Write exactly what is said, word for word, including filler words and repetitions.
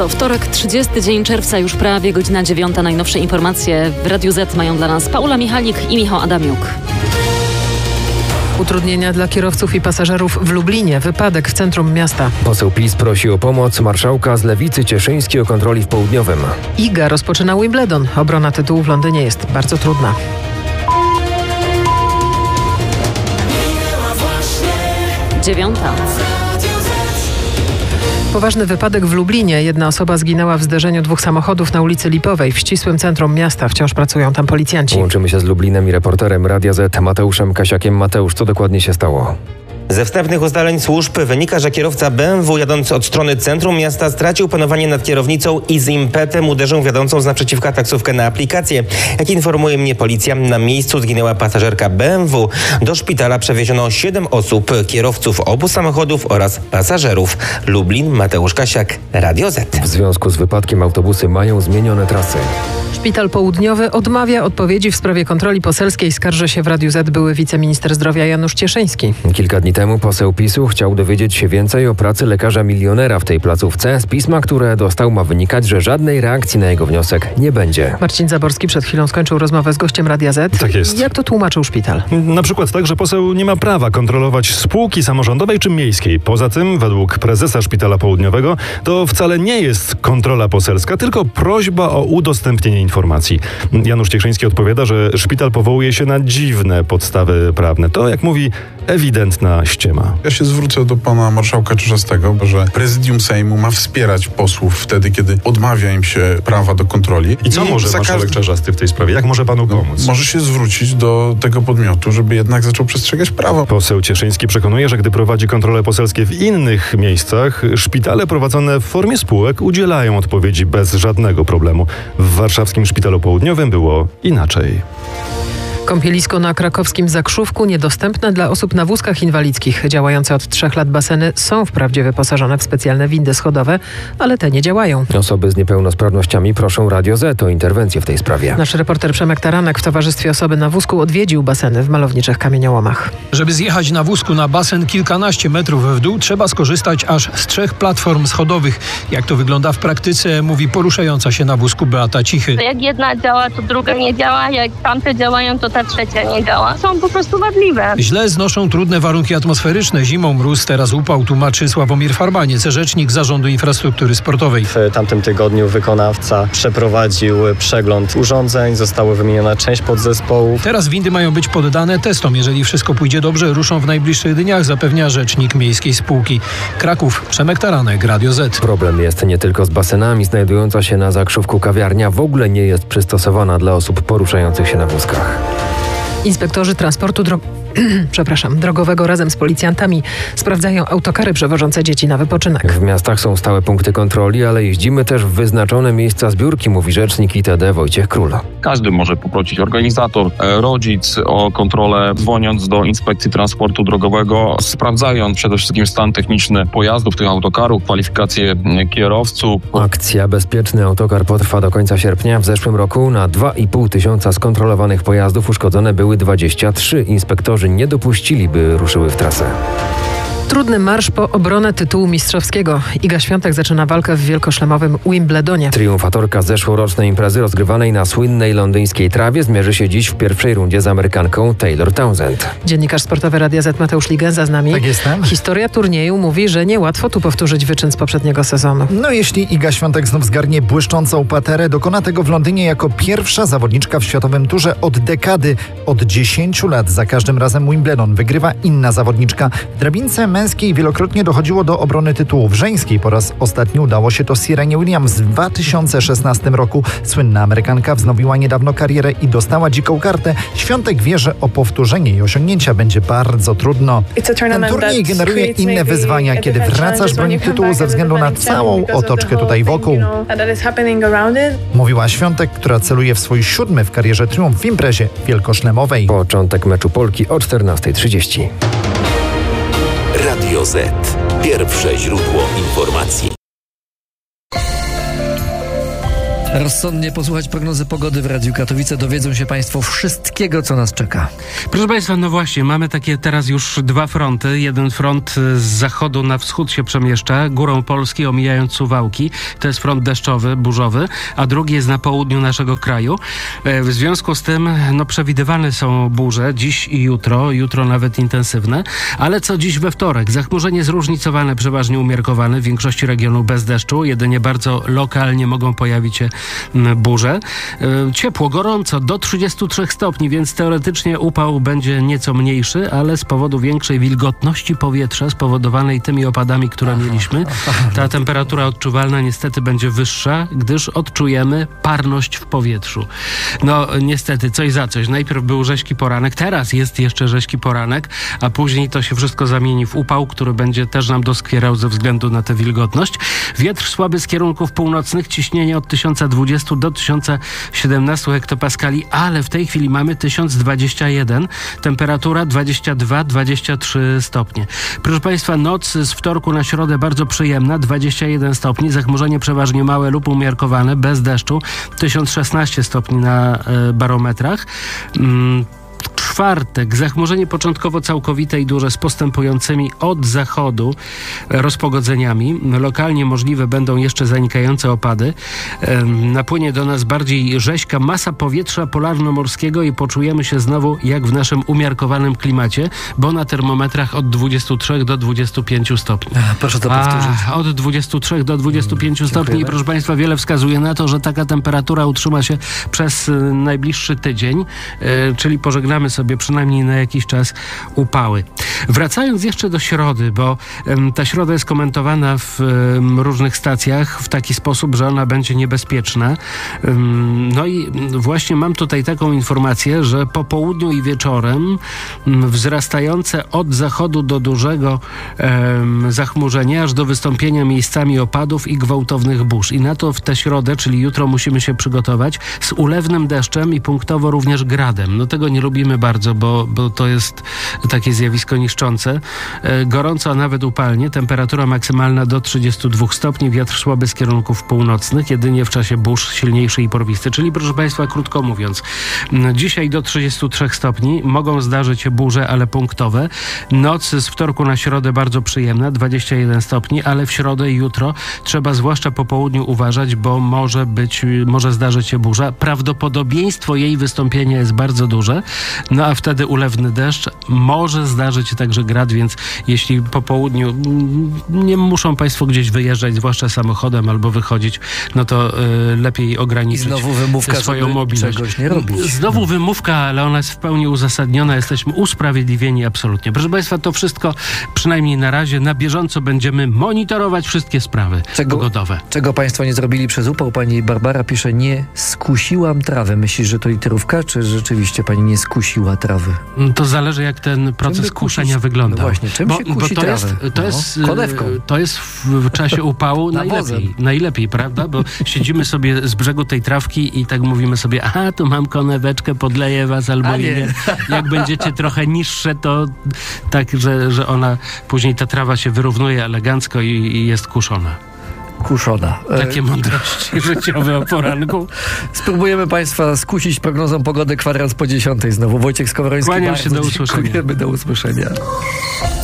To wtorek, trzydziesty dzień czerwca, już prawie godzina dziewiąta. Najnowsze informacje w Radiu Z mają dla nas Paula Michalik i Michał Adamiuk. Utrudnienia dla kierowców i pasażerów w Lublinie. Wypadek w centrum miasta. Poseł PiS prosi o pomoc marszałka z Lewicy Cieszyński o kontroli w Południowym. Iga rozpoczyna Wimbledon. Obrona tytułu w Londynie jest bardzo trudna. Dziewiąta. Poważny wypadek w Lublinie. Jedna osoba zginęła w zderzeniu dwóch samochodów na ulicy Lipowej w ścisłym centrum miasta. Wciąż pracują tam policjanci. Łączymy się z Lublinem i reporterem Radia Z Mateuszem Kasiakiem. Mateusz, co dokładnie się stało? Ze wstępnych ustaleń służb wynika, że kierowca B M W jadąc od strony centrum miasta stracił panowanie nad kierownicą i z impetem uderzył wiodącą z naprzeciwka taksówkę na aplikację. Jak informuje mnie policja, na miejscu zginęła pasażerka B M W. Do szpitala przewieziono siedem osób, kierowców obu samochodów oraz pasażerów. Lublin, Mateusz Kasiak, Radio Z. W związku z wypadkiem autobusy mają zmienione trasy. Szpital Południowy odmawia odpowiedzi w sprawie kontroli poselskiej. Skarży się w Radiu Z były wiceminister zdrowia Janusz Cieszyński. Kilka dni temu poseł PiSu chciał dowiedzieć się więcej o pracy lekarza milionera w tej placówce. Z pisma, które dostał, ma wynikać, że żadnej reakcji na jego wniosek nie będzie. Marcin Zaborski przed chwilą skończył rozmowę z gościem Radia Z. Tak jest. Jak to tłumaczył szpital? Na przykład tak, że poseł nie ma prawa kontrolować spółki samorządowej czy miejskiej. Poza tym, według prezesa Szpitala Południowego, to wcale nie jest kontrola poselska, tylko prośba o udostępnienie informacji. Janusz Cieszyński odpowiada, że szpital powołuje się na dziwne podstawy prawne. To, jak mówi, ewidentna ściema. Ja się zwrócę do pana marszałka Czarzastego, że prezydium Sejmu ma wspierać posłów wtedy, kiedy odmawia im się prawa do kontroli. I co I może marszałek każdy... Czarzasty w tej sprawie? Jak może panu pomóc? Może się zwrócić do tego podmiotu, żeby jednak zaczął przestrzegać prawa. Poseł Cieszyński przekonuje, że gdy prowadzi kontrole poselskie w innych miejscach, szpitale prowadzone w formie spółek udzielają odpowiedzi bez żadnego problemu. W warszawskim Szpitalu Południowym było inaczej. Kąpielisko na krakowskim Zakrzówku niedostępne dla osób na wózkach inwalidzkich. Działające od trzech lat baseny są wprawdzie wyposażone w specjalne windy schodowe, ale te nie działają. Osoby z niepełnosprawnościami proszą Radio Z o interwencję w tej sprawie. Nasz reporter Przemek Taranek w towarzystwie osoby na wózku odwiedził baseny w malowniczych kamieniołomach. Żeby zjechać na wózku na basen kilkanaście metrów w dół, trzeba skorzystać aż z trzech platform schodowych. Jak to wygląda w praktyce, mówi poruszająca się na wózku Beata Cichy. Jak jedna działa, to druga nie działa. Jak tamte działają, to ta trzecia nie działa. Są po prostu wadliwe. Źle znoszą trudne warunki atmosferyczne. Zimą mróz, teraz upał, tłumaczy Sławomir Farbaniec, rzecznik Zarządu Infrastruktury Sportowej. W tamtym tygodniu wykonawca przeprowadził przegląd urządzeń, została wymieniona część podzespołów. Teraz windy mają być poddane testom. Jeżeli wszystko pójdzie dobrze, ruszą w najbliższych dniach, zapewnia rzecznik miejskiej spółki. Kraków, Przemek Taranek, Radio Z. Problem jest nie tylko z basenami. Znajdująca się na Zakrzówku kawiarnia w ogóle nie jest przystosowana dla osób poruszających się na wózkach. Inspektorzy transportu dro... Przepraszam, drogowego razem z policjantami sprawdzają autokary przewożące dzieci na wypoczynek. W miastach są stałe punkty kontroli, ale jeździmy też w wyznaczone miejsca zbiórki, mówi rzecznik I T D Wojciech Król. Każdy może poprosić organizator, rodzic o kontrolę, dzwoniąc do Inspekcji Transportu Drogowego, sprawdzając przede wszystkim stan techniczny pojazdów, tych autokarów, kwalifikacje kierowców. Akcja Bezpieczny Autokar potrwa do końca sierpnia. W zeszłym roku na dwa i pół tysiąca skontrolowanych pojazdów uszkodzone były dwadzieścia trzy. Inspektorzy nie dopuścili, by ruszyły w trasę. Trudny marsz po obronę tytułu mistrzowskiego. Iga Świątek zaczyna walkę w wielkoszlemowym Wimbledonie. Triumfatorka zeszłorocznej imprezy rozgrywanej na słynnej londyńskiej trawie zmierzy się dziś w pierwszej rundzie z Amerykanką Taylor Townsend. Dziennikarz sportowy Radia Z Mateusz Ligenza z nami. Tak jestem. Historia turnieju mówi, że niełatwo tu powtórzyć wyczyn z poprzedniego sezonu. No jeśli Iga Świątek znów zgarnie błyszczącą paterę, dokona tego w Londynie jako pierwsza zawodniczka w światowym turze od dekady. Od dziesięciu lat za każdym razem Wimbledon wygrywa inna zawodniczka. W drabince męskiej wielokrotnie dochodziło do obrony tytułów. Żeńskiej po raz ostatni udało się to Serenie Williams w dwa tysiące szesnastym roku. Słynna Amerykanka wznowiła niedawno karierę i dostała dziką kartę. Świątek wie, że o powtórzenie jej osiągnięcia będzie bardzo trudno. Ten turniej generuje inne wyzwania, kiedy wracasz bronić tytułu ze względu na całą otoczkę tutaj wokół. Mówiła Świątek, która celuje w swój siódmy w karierze triumf w imprezie wielkoszlemowej. Początek meczu Polki o czternasta trzydzieści. Radio Z. Pierwsze źródło informacji. rozsądnie posłuchać prognozy pogody w Radiu Katowice. Dowiedzą się Państwo wszystkiego, co nas czeka. Proszę Państwa, no właśnie, mamy takie teraz już dwa fronty. Jeden front z zachodu na wschód się przemieszcza, górą Polski, omijając Suwałki. To jest front deszczowy, burzowy, a drugi jest na południu naszego kraju. W związku z tym, no przewidywane są burze dziś i jutro, jutro nawet intensywne. Ale co dziś we wtorek? Zachmurzenie zróżnicowane, przeważnie umiarkowane, w większości regionu bez deszczu. Jedynie bardzo lokalnie mogą pojawić się burze. Ciepło, gorąco, do trzydziestu trzech stopni, więc teoretycznie upał będzie nieco mniejszy, ale z powodu większej wilgotności powietrza spowodowanej tymi opadami, które aha, mieliśmy, ta temperatura odczuwalna niestety będzie wyższa, gdyż odczujemy parność w powietrzu. No niestety, coś za coś. Najpierw był rzeźki poranek, teraz jest jeszcze rzeźki poranek, a później to się wszystko zamieni w upał, który będzie też nam doskwierał ze względu na tę wilgotność. Wiatr słaby z kierunków północnych, ciśnienie od tysiąc dwadzieścia do tysiąc siedemnaście hektopaskali, ale w tej chwili mamy tysiąc dwadzieścia jeden, temperatura dwadzieścia dwa dwadzieścia trzy stopnie. Proszę Państwa, noc z wtorku na środę bardzo przyjemna, dwadzieścia jeden stopni, zachmurzenie przeważnie małe lub umiarkowane, bez deszczu, tysiąc szesnaście stopni na e, barometrach. Mm. Czwartek, zachmurzenie początkowo całkowite i duże z postępującymi od zachodu rozpogodzeniami. Lokalnie możliwe będą jeszcze zanikające opady. Napłynie do nas bardziej rzeźka masa powietrza polarno-morskiego i poczujemy się znowu jak w naszym umiarkowanym klimacie, bo na termometrach od dwudziestu trzech do dwudziestu pięciu stopni. Proszę to powtórzyć. A, od dwudziestu trzech do dwudziestu pięciu hmm, stopni i proszę Państwa, wiele wskazuje na to, że taka temperatura utrzyma się przez najbliższy tydzień, czyli pożegnamy sobie przynajmniej na jakiś czas upały. Wracając jeszcze do środy, bo um, ta środa jest komentowana w um, różnych stacjach w taki sposób, że ona będzie niebezpieczna. Um, no i właśnie mam tutaj taką informację, że po południu i wieczorem um, wzrastające od zachodu do dużego um, zachmurzenia, aż do wystąpienia miejscami opadów i gwałtownych burz. I na to w tę środę, czyli jutro, musimy się przygotować z ulewnym deszczem i punktowo również gradem. No tego nie lubimy bardzo, bo, bo to jest takie zjawisko niszczące. E, gorąco, a nawet upalnie. Temperatura maksymalna do trzydziestu dwóch stopni. Wiatr słaby z kierunków północnych. Jedynie w czasie burz silniejszy i porwisty. Czyli proszę Państwa, krótko mówiąc, dzisiaj do trzydziestu trzech stopni. Mogą zdarzyć się burze, ale punktowe. Noc z wtorku na środę bardzo przyjemna. dwadzieścia jeden stopni, ale w środę i jutro trzeba zwłaszcza po południu uważać, bo może być, może zdarzyć się burza. Prawdopodobieństwo jej wystąpienia jest bardzo duże. No a wtedy ulewny deszcz, może zdarzyć się także grad, więc jeśli po południu nie muszą Państwo gdzieś wyjeżdżać, zwłaszcza samochodem albo wychodzić, no to y, lepiej ograniczyć znowu wymówka, swoją mobilność. Czegoś nie robić. Znowu wymówka, ale ona jest w pełni uzasadniona, jesteśmy usprawiedliwieni absolutnie. Proszę Państwa, to wszystko przynajmniej na razie na bieżąco będziemy monitorować wszystkie sprawy czego, pogodowe. Czego Państwo nie zrobili przez upał? Pani Barbara pisze, nie skusiłam trawy. Myślisz, że to literówka, czy rzeczywiście Pani nie skusiła trawy? To zależy, jak ten proces kuszenia wygląda. No właśnie, czym bo, się bo kusi to trawę? jest, to, no, jest, konewką. to jest w, w czasie upału najlepiej, najlepiej, prawda? Bo siedzimy sobie z brzegu tej trawki i tak mówimy sobie, aha, tu mam koneweczkę, podleję was albo nie. nie. Jak będziecie trochę niższe, to tak, że, że ona, później ta trawa się wyrównuje elegancko i, i jest kuszona. Kuszona. Takie mądrości życiowe o poranku. Spróbujemy Państwa skusić prognozą pogody kwadrans po dziesiątej znowu. Wojciech Skowroński. Kłaniam się, do usłyszenia. Dziękujemy, do usłyszenia.